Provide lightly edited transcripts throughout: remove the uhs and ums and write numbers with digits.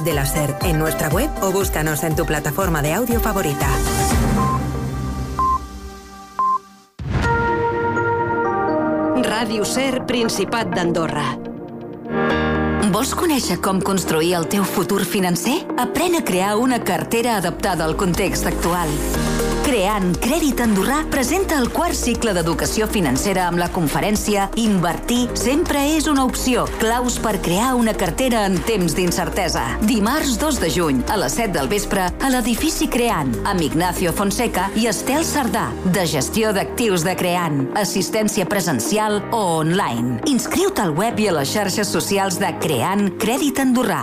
de la SER en nuestra web o búscanos en tu plataforma de audio favorita. Ràdio SER, Principat d'Andorra. Vols conèixer com construir el teu futur financer? Aprèn a crear una cartera adaptada al context actual. Creant Crèdit Andorrà presenta el quart cicle d'educació financera amb la conferència Invertir sempre és una opció. Claus per crear una cartera en temps d'incertesa. Dimarts 2 de juny, a les 7 del vespre, a l'edifici Creant, amb Ignacio Fonseca i Estel Sardà, de gestió d'actius de Creant. Assistència presencial o online. Inscriu-te al web i a les xarxes socials de Creant Crèdit Andorrà.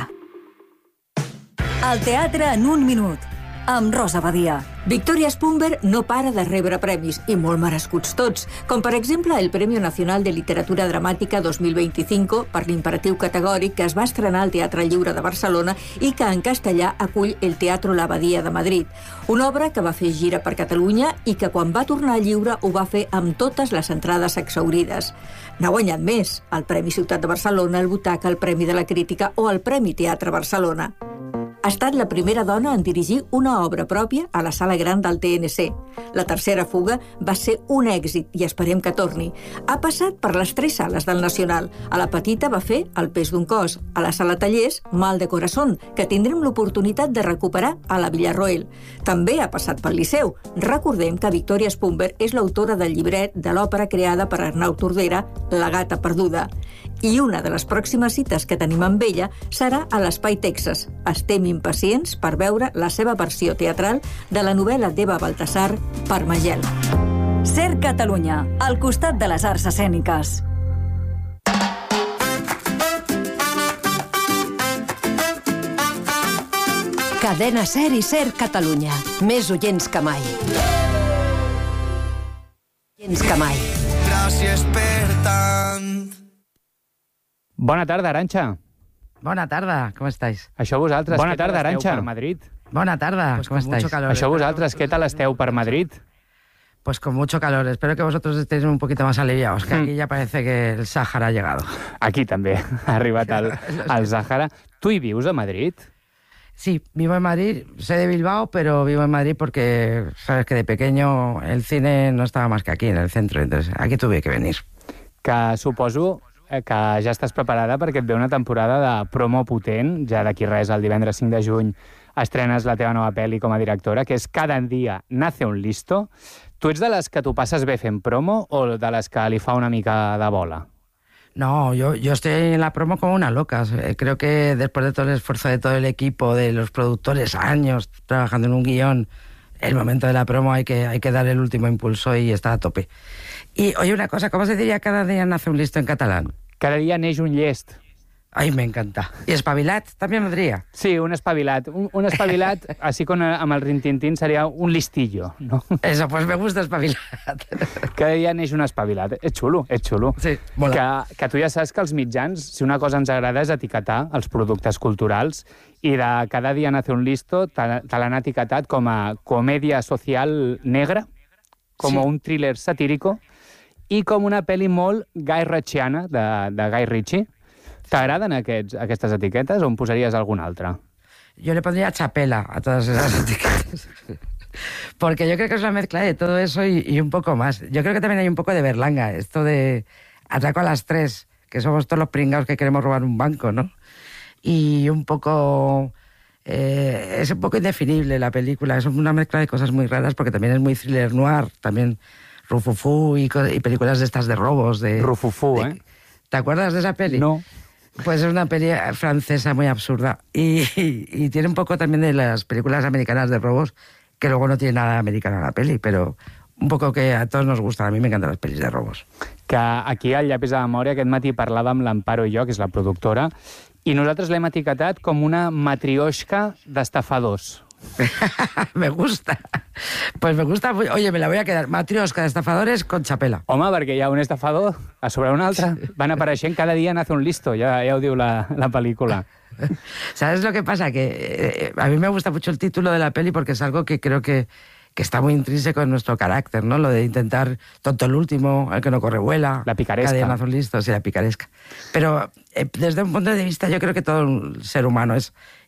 El teatre en un minut, amb Rosa Badia. Victoria Spunber no para de rebre premis, i molt merescuts tots, com per exemple el Premio Nacional de Literatura Dramàtica 2025 per l'imperatiu categòric que es va estrenar al Teatre Lliure de Barcelona i que en castellà acull el Teatro La Badia de Madrid. Una obra que va fer gira per Catalunya i que quan va tornar al lliure ho va fer amb totes les entrades exhaurides. N'ha guanyat més, el Premi Ciutat de Barcelona, el Butaca, el Premi de la Crítica o el Premi Teatre Barcelona. Ha estat la primera dona en dirigir una obra pròpia a la Sala Gran del TNC. La tercera fuga va ser un èxit i esperem que torni. Ha passat per les 3 sales del Nacional. A la petita va fer El pes d'un cos. A la Sala Tallers, Mal de corazón, que tindrem l'oportunitat de recuperar a la Villarroel. També ha passat pel Liceu. Recordem que Victoria Spunber és l'autora del llibret de l'òpera creada per Arnau Tordera, La gata perduda. I una de les pròximes cites que tenim amb ella serà a l'Espai Texas. Estem impacients per veure la seva versió teatral de la novel·la d'Eva Baltasar, Parmagel. SER Catalunya, al costat de les arts escèniques. Cadena SER i SER Catalunya. Més oients que mai. Gràcies per tant. Bona tarda, Arantxa. Bona tarda, com estáis? Això vosaltres, Bona què tal tarda, esteu Arantxa. per Madrid? Buena tarde, Pues ¿cómo con mucho estáis? calor. Això vosaltres, què tal esteu per Madrid? Pues con mucho calor. Espero que vosotros estéis un poquito más aliviados, que aquí ya parece que el Sáhara ha llegado. Aquí també ha arribat el Sàhara. Tu hi vius a Madrid? Sí, vivo en Madrid, soy de Bilbao, pero vivo en Madrid porque sabes que de pequeño el cine no estaba más que aquí, en el centro, entonces aquí tuve que venir. Que suposo que ja estàs preparada perquè et ve una temporada de promo potent, ja d'aquí res, el divendres 5 de juny estrenes la teva nova pel·li com a directora, que és Cada dia nace un listo. Tu ets de les que t'ho passes bé fent promo o de les que li fa una mica de bola? No, yo estoy en la promo como una loca. Creo que después de todo el esfuerzo de todo el equipo, de los productores, años trabajando en un guión, el momento de la promo hay que dar el último impulso y estar a tope. Y, oye, una cosa, ¿cómo se diría cada día nace un listo en catalán? Cada dia neix un llest. Ay, me encanta. ¿Y espabilat también vendría? Sí, un espavilat. Un espavilat, així com amb el rintintín, seria un listillo, no? Eso, pues me gusta espabilat. Cada dia neix un espavilat. És xulo, és xulo. Sí, mola. Que tu ja saps que els mitjans, si una cosa ens agrada és etiquetar els productes culturals, i de Cada dia nace un listo te l'han etiquetat com a comèdia social negra, com un thriller satírico, i com una pel·li molt Guy Ritchiana, de Guy Ritchie. ¿T'agraden aquestes etiquetes o en posaries alguna altra? Yo le pondría chapela a todas esas etiquetas. Porque yo creo que es una mezcla de todo eso y un poco más. Yo creo que también hay un poco de berlanga, esto de atraco a las 3, que somos todos los pringados que queremos robar un banco, ¿no? Y un poco... es un poco indefinible la película, es una mezcla de cosas muy raras porque también es muy thriller noir, también Rufufú y películas de estas de robos. Rufufú, ¿eh? ¿Te acuerdas de esa peli? No. Pues es una peli francesa muy absurda y tiene un poco también de las películas americanas de robos, que luego no tiene nada americana la peli, pero un poco que a todos nos gustan. A mí me encantan las pelis de robos. Que aquí al Llapis de Memòria aquest matí parlàvem l'Amparo i jo, que és la productora, i nosaltres l'hem etiquetat com una matrioshka d'estafadors. Me gusta. Pues me gusta. Oye, me la voy a quedar. Matrioshka de estafadores con chapela. Home, perquè hi ha un estafador a sobre un altre. Van apareixent cada dia nace un listo, ja ho diu la pel·lícula. ¿Sabes lo que pasa? Que a mí me gusta mucho el título de la peli porque es algo que creo que está muy intrínseco en nuestro carácter, ¿no? Lo de intentar tonto el último, el que no corre vuela. La picaresca. Cada día nace un listo, sí, la picaresca. Pero desde un punto de vista yo creo que todo el ser humano es